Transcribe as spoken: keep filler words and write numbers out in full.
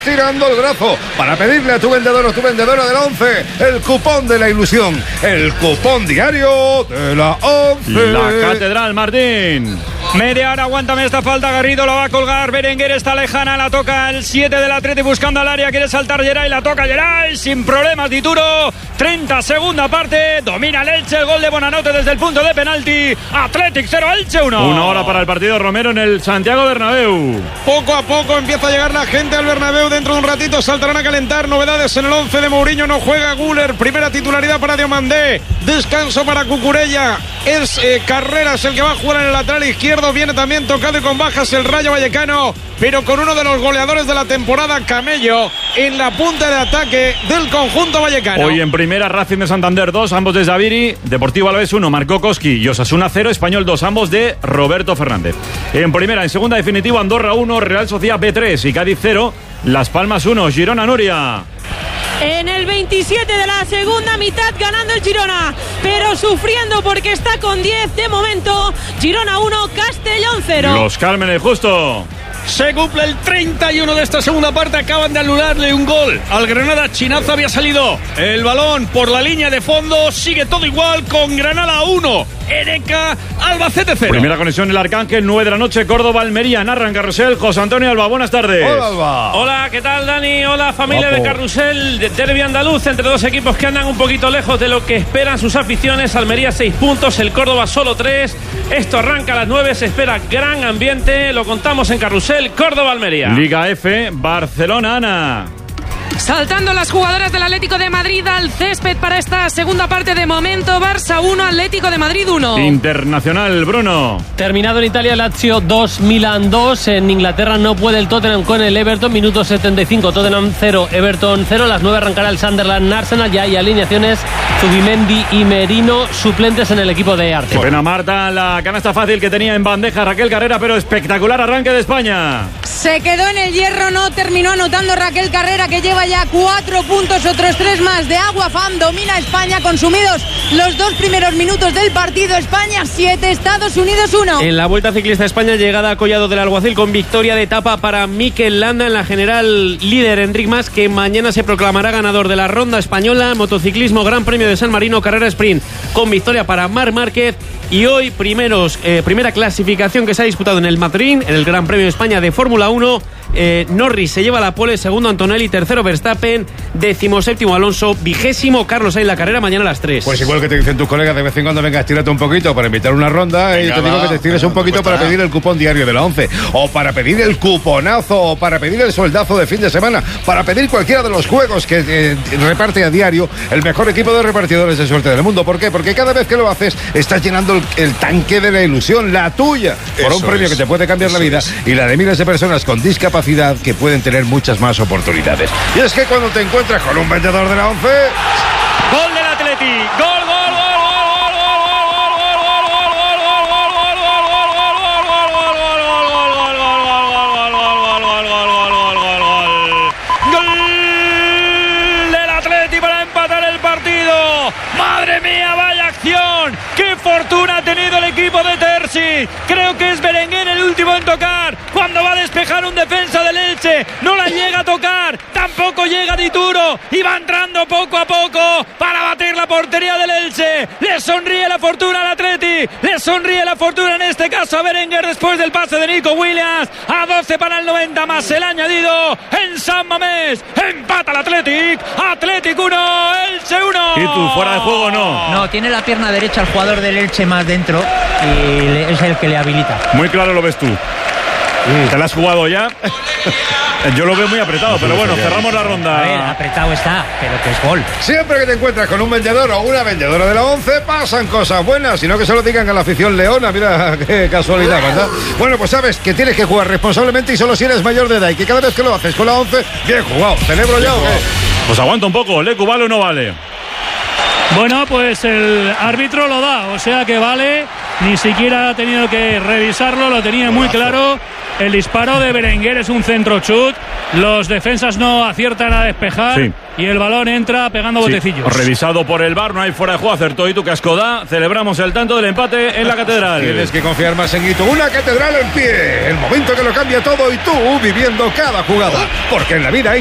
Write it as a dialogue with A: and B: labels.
A: Tirando el brazo para pedirle a tu vendedor o tu vendedora del once el cupón de la ilusión, el cupón diario de la once.
B: La Catedral, Martín.
C: Media hora, aguántame esta falta, Garrido la va a colgar, Berenguer está lejana, la toca el siete del Atleti buscando al área, quiere saltar Geray, la toca Geray, sin problemas Dituro, treinta segunda parte, domina el Elche, el gol de Bonanote desde el punto de penalti, Athletic cero, Elche uno.
B: Una hora para el partido, Romero, en el Santiago Bernabéu.
D: Poco a poco empieza a llegar la gente al Bernabéu, dentro de un ratito saltarán a calentar, novedades en el once de Mourinho, no juega Güler, primera titularidad para Diomandé, descanso para Cucurella, es eh, Carreras el que va a jugar en el lateral izquierdo. Viene también tocado y con bajas el Rayo Vallecano, pero con uno de los goleadores de la temporada, Camello, en la punta de ataque del conjunto vallecano.
B: Hoy en primera, Racing de Santander dos, ambos de Xaviri, Deportivo Alavés uno, marcó Koski y Osasuna cero, Español dos, ambos de Roberto Fernández. En primera, en segunda definitivo, Andorra uno, Real Sociedad B tres y Cádiz cero, Las Palmas uno, Girona Nuria.
E: En el veintisiete de la segunda mitad ganando el Girona, pero sufriendo porque está con diez de momento. Girona uno, Castellón cero.
B: Los Cármenes, justo.
C: Se cumple el treinta y uno de esta segunda parte. Acaban de anularle un gol al Granada. Chinazo había salido el balón por la línea de fondo. Sigue todo igual con Granada uno, Ereca, Albacete cero.
B: Primera conexión el Arcángel, nueve de la noche, Córdoba, Almería. Narra en Carrusel José Antonio Alba. Buenas tardes.
A: Hola, Alba.
F: Hola, ¿qué tal, Dani? Hola, familia
A: Guapo.
F: de Carrusel. De derbi andaluz entre dos equipos que andan un poquito lejos de lo que esperan sus aficiones. Almería seis puntos, el Córdoba solo tres. Esto arranca a las nueve, se espera gran ambiente. Lo contamos en Carrusel, Córdoba-Almería.
B: Liga F, Barcelona, Ana.
E: Saltando las jugadoras del Atlético de Madrid al césped para esta segunda parte. De momento, Barça uno, Atlético de Madrid uno.
B: Internacional, Bruno.
G: Terminado en Italia, Lazio dos, Milan dos. En Inglaterra no puede el Tottenham con el Everton. Minuto setenta y cinco, Tottenham cero, Everton cero. Las nueve arrancará el Sunderland, Arsenal. Ya hay alineaciones, Zubimendi y Merino, suplentes en el equipo de Arte.
B: Qué pena, Marta, la canasta fácil que tenía en bandeja Raquel Carrera, pero espectacular arranque de España.
H: Se quedó en el hierro, no terminó anotando Raquel Carrera, que lleva ya cuatro puntos, otros tres más de Aguafam. Domina España, consumidos los dos primeros minutos del partido. España siete, Estados Unidos uno.
G: En la Vuelta Ciclista España, llegada a Collado del Alguacil con victoria de etapa para Mikel Landa. En la general, líder Enric Mas, que mañana se proclamará ganador de la Ronda Española. Motociclismo, Gran Premio de San Marino, carrera sprint con victoria para Marc Márquez. Y hoy primeros, eh, primera clasificación que se ha disputado en el Madrid, en el Gran Premio de España de Fórmula uno. Eh, Norris se lleva la pole, segundo Antonelli, tercero Verstappen, décimo séptimo Alonso, vigésimo Carlos Sainz. La carrera mañana a las tres.
A: Pues igual que te dicen tus colegas de vez en cuando, venga, estírate un poquito para invitar una ronda. Venga, y te digo va, que te estires un poquito para pedir el cupón diario de la once, o para pedir el cuponazo, o para pedir el sueldazo de fin de semana, para pedir cualquiera de los juegos que eh, reparte a diario el mejor equipo de repartidores de suerte del mundo. ¿Por qué? Porque cada vez que lo haces estás llenando el, el tanque de la ilusión, la tuya, por un premio es, que te puede cambiar la vida es. y la de miles de personas con discapacidad que pueden tener muchas más oportunidades. Y es que cuando te encuentras con un vendedor de la once...
C: Gol del Atleti, gol, gol, gol. ¡Madre mía, vaya acción! ¡Qué fortuna ha tenido el equipo de Terzi! Creo que es Berenguer el último en tocar. Cuando va a despejar un defensa del Elche, no la llega a tocar. Tampoco llega Dituro. Y va entrando poco a poco para batir la portería del Elche. Le sonríe la fortuna al Atleti. Le sonríe la fortuna en este caso a Berenguer después del pase de Nico Williams. A doce para el noventa más el añadido en San Mamés. Empata el Athletic. Athletic uno, Elche uno.
B: ¿Y tú fuera de juego o no?
I: No, tiene la pierna derecha el jugador del Elche más dentro y es el que le habilita.
B: Muy claro lo ves tú. ¿Te la has jugado ya? Yo lo veo muy apretado, pero bueno, cerramos la ronda.
I: A ver, apretado está, pero que es gol.
A: Siempre que te encuentras con un vendedor o una vendedora de la once, pasan cosas buenas, sino que se lo digan a la afición leona. Mira qué casualidad, ¿verdad? Bueno, pues sabes que tienes que jugar responsablemente y solo si eres mayor de edad, y que cada vez que lo haces con la once, bien jugado. ¿Celebro ya o qué?
B: Pues aguanta un poco, ¿Lecu vale o no vale?
J: Bueno, pues el árbitro lo da, o sea que vale, ni siquiera ha tenido que revisarlo, lo tenía muy claro el disparo de Berenguer es un centro chut. Los defensas no aciertan a despejar. Sí. Y el balón entra pegando sí. botecillos.
B: Revisado por el V A R, no hay fuera de juego. Acertó Itu Cascoda. Celebramos el tanto del empate en la catedral.
A: Tienes que confiar más en Itu. Una catedral en pie. El momento que lo cambia todo y tú viviendo cada jugada. Porque en la vida hay